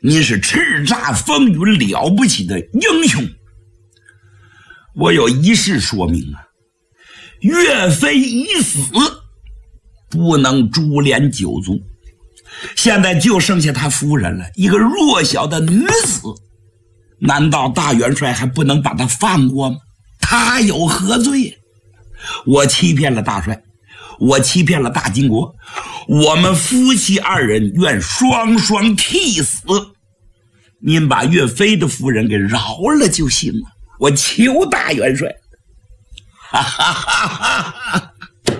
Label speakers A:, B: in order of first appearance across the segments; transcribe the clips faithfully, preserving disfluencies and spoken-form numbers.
A: 您是叱咤风云了不起的英雄。我有一事说明啊，岳飞已死，不能株连九族，现在就剩下他夫人了，一个弱小的女子，难道大元帅还不能把他放过吗？他有何罪？我欺骗了大帅，我欺骗了大金国，我们夫妻二人愿双双替死，您把岳飞的夫人给饶了就行了，我求大元帅。哈哈哈哈哈！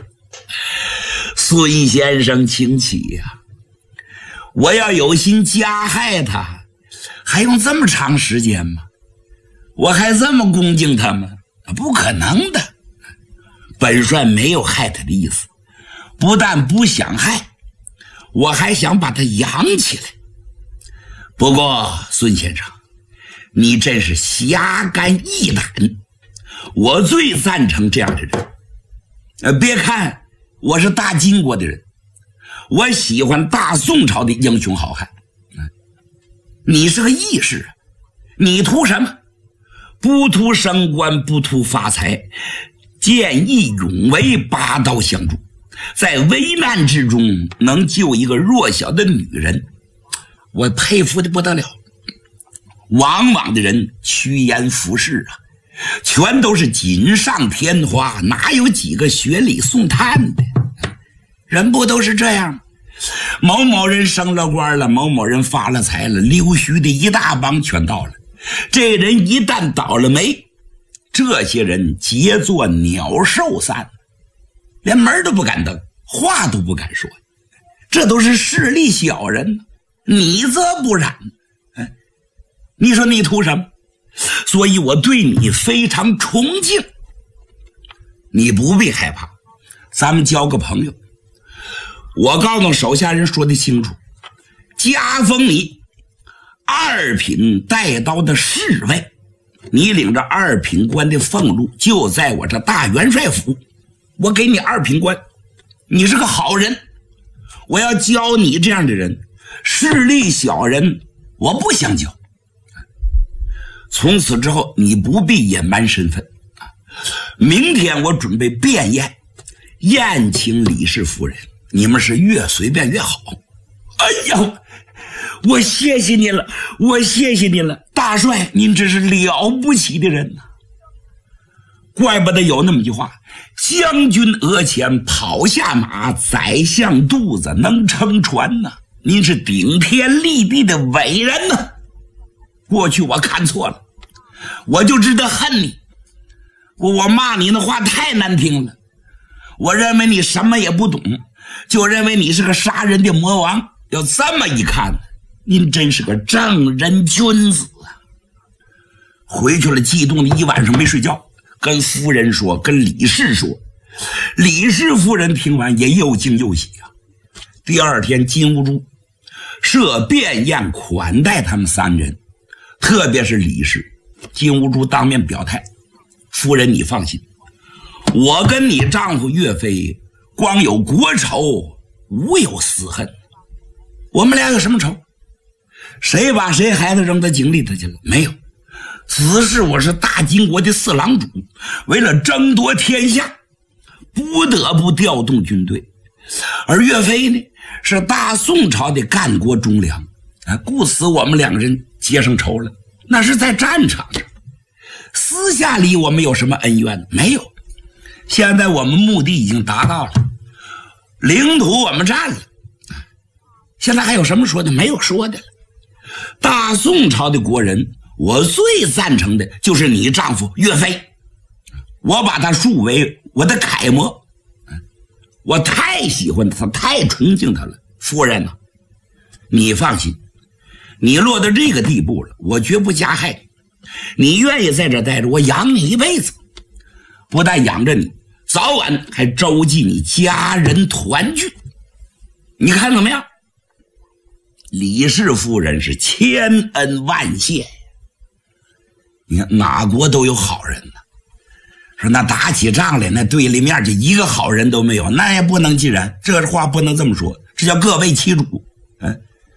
A: 孙先生请起呀、啊！我要有心加害他，还用这么长时间吗？我还这么恭敬他吗？不可能的。本帅没有害他的意思，不但不想害，我还想把他养起来。不过孙先生，你真是侠肝义胆，我最赞成这样的人。呃，别看我是大金国的人，我喜欢大宋朝的英雄好汉。你是个义士，你图什么？不图升官，不图发财，见义勇为，拔刀相助，在危难之中能救一个弱小的女人，我佩服的不得了。往往的人趋炎附势啊，全都是锦上添花，哪有几个雪里送炭的？人不都是这样吗？某某人升了官了，某某人发了财了，溜须的一大帮全到了。这人一旦倒了霉，这些人皆作鸟兽散，连门都不敢登，话都不敢说，这都是势利小人，你则不然。你说你图什么？所以我对你非常崇敬，你不必害怕，咱们交个朋友。我告诉手下人说得清楚，加封你二品带刀的侍卫，你领着二品官的俸禄，就在我这大元帅府，我给你二品官，你是个好人，我要教你这样的人，势利小人我不相交。从此之后你不必隐瞒身份，明天我准备便宴，宴请李氏夫人，你们是越随便越好。哎呀，我谢谢您了，我谢谢您了，大帅，您真是了不起的人呐！怪不得有那么句话，将军额前跑下马，宰相肚子能撑船呐、啊！您是顶天立地的伟人呐、啊！过去我看错了，我就知道恨你，我骂你那话太难听了，我认为你什么也不懂，就认为你是个杀人的魔王。要这么一看，您真是个正人君子啊！回去了，激动的一晚上没睡觉，跟夫人说，跟李氏说。李氏夫人听完也又惊又喜啊。第二天，金兀术设便宴款待他们三人，特别是李氏。金兀术当面表态：夫人你放心，我跟你丈夫岳飞光有国仇，无有私恨。我们俩有什么仇？谁把谁孩子扔到井里头去了？没有。此事我是大金国的四郎主，为了争夺天下，不得不调动军队。而岳飞呢，是大宋朝的干国忠良，啊，故此我们两人结上仇了，那是在战场上。私下里我们有什么恩怨？没有。现在我们目的已经达到了，领土我们占了，现在还有什么说的？没有说的了。大宋朝的国人，我最赞成的就是你丈夫岳飞，我把他树为我的楷模，我太喜欢他，太崇敬他了。夫人呢、啊，你放心，你落到这个地步了，我绝不加害你。你愿意在这待着，我养你一辈子，不但养着你，早晚还周济你家人团聚。你看怎么样？李氏夫人是千恩万谢。你看哪国都有好人呢，说那打起仗来，那对立面就一个好人都没有，那也不能。既然这话不能这么说，这叫各为其主。嗯，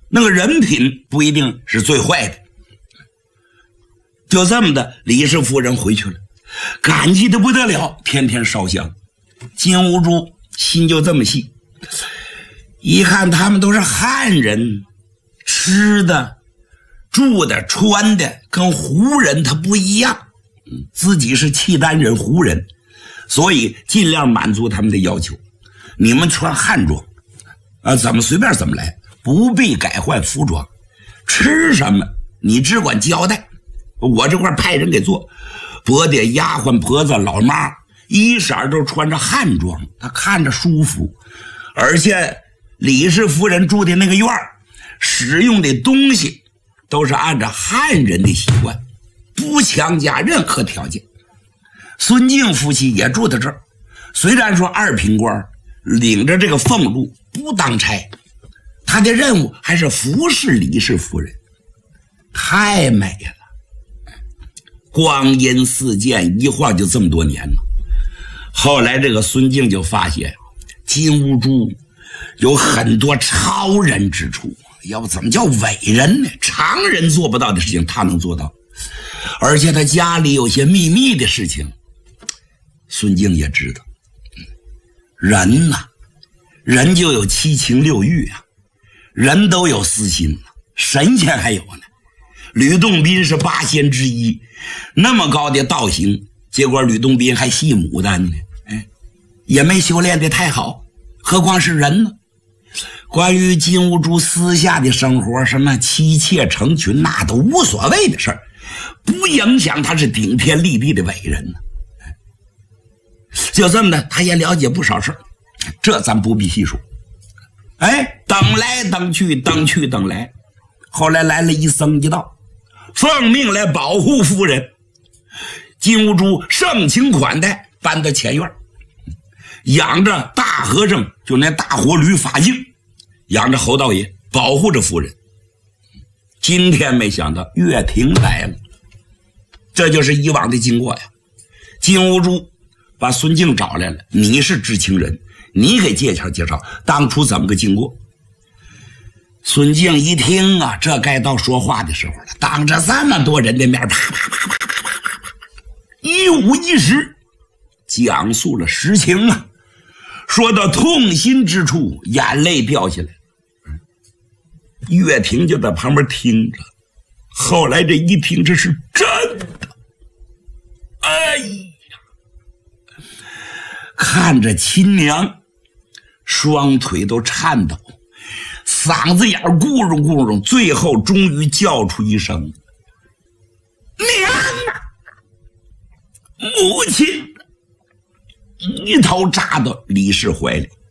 A: 那个人品不一定是最坏的。就这么的，李氏夫人回去了，感激的不得了，天天烧香。金兀术心就这么细，一看他们都是汉人，吃的、住的、穿的跟胡人他不一样，自己是契丹人、胡人，所以尽量满足他们的要求。你们穿汉装啊，怎么随便怎么来，不必改换服装。吃什么你只管交代，我这块派人给做。伯爹、丫鬟、婆子、老妈一色都穿着汉装，他看着舒服。而且李氏夫人住的那个院儿，使用的东西都是按照汉人的习惯，不强加任何条件。孙敬夫妻也住在这儿，虽然说二品官，领着这个俸禄不当差，他的任务还是服侍李氏夫人，太美了。光阴似箭，一晃就这么多年了。后来这个孙敬就发现金兀术有很多超人之处，要不怎么叫伟人呢？常人做不到的事情他能做到，而且他家里有些秘密的事情孙敬也知道。人呐、啊，人就有七情六欲啊，人都有私心，神仙还有呢。吕洞宾是八仙之一，那么高的道行，结果吕洞宾还戏牡丹呢，哎，也没修炼的太好，何况是人呢？关于金兀术私下的生活，什么妻妾成群，那都无所谓的事儿，不影响他是顶天立地的伟人呢。就这么的，他也了解不少事儿，这咱不必细说。哎，等来等去，等去等来，后来来了一僧一道，奉命来保护夫人。金兀术盛情款待，搬到前院，养着大和尚，就那大活驴法净，养着侯道爷，保护着夫人。今天没想到岳霆来了，这就是以往的经过呀。金兀术把孙敬找来了，你是知情人，你给介绍介绍当初怎么个经过。孙敬一听啊，这该到说话的时候了，当着这么多人的面，啪啪啪啪啪啪啪，一五一十讲述了实情啊，说到痛心之处，眼泪掉下来。岳霆就在旁边听着，后来这一听，这是真的。哎呀，看着亲娘双腿都颤抖，嗓子眼咕噜咕噜，最后终于叫出一声娘啊！母亲一头扎到李氏怀里。